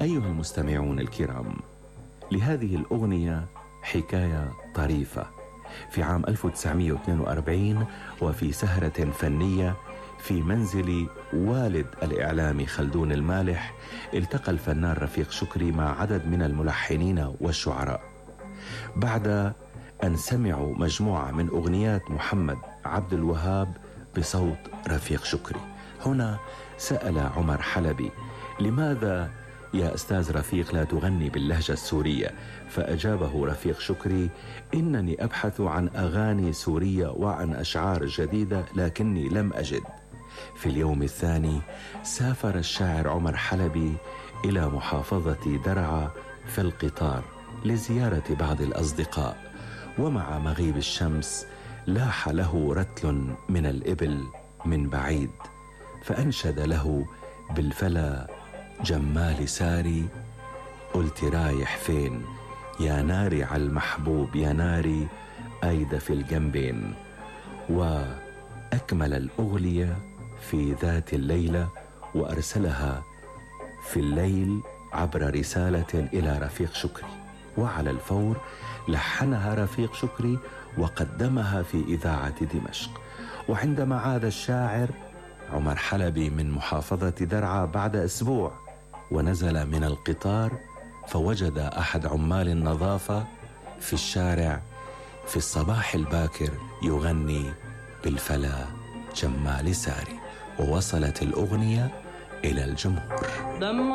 أيها المستمعون الكرام، لهذه الأغنية حكاية طريفة. في عام 1942 وفي سهرة فنية في منزل والد الإعلامي خلدون المالح، التقى الفنان رفيق شكري مع عدد من الملحنين والشعراء بعد أن سمعوا مجموعة من أغنيات محمد عبد الوهاب بصوت رفيق شكري. هنا سأل عمر حلبي: لماذا يا أستاذ رفيق لا تغني باللهجة السورية؟ فأجابه رفيق شكري: إنني أبحث عن أغاني سورية وعن أشعار جديدة لكني لم أجد. في اليوم الثاني سافر الشاعر عمر حلبي إلى محافظة درعا في القطار لزيارة بعض الأصدقاء، ومع مغيب الشمس لاح له رتل من الإبل من بعيد، فأنشد له بالفلا: جمال ساري، قلت رايح فين؟ يا ناري على المحبوب يا ناري، أيد في الجنبين. وأكمل الأغنية في ذات الليلة وأرسلها في الليل عبر رسالة إلى رفيق شكري، وعلى الفور لحنها رفيق شكري وقدمها في إذاعة دمشق. وعندما عاد الشاعر عمر حلبي من محافظة درعا بعد أسبوع ونزل من القطار، فوجد أحد عمال النظافة في الشارع في الصباح الباكر يغني بالفلا جمال ساري، ووصلت الأغنية إلى الجمهور.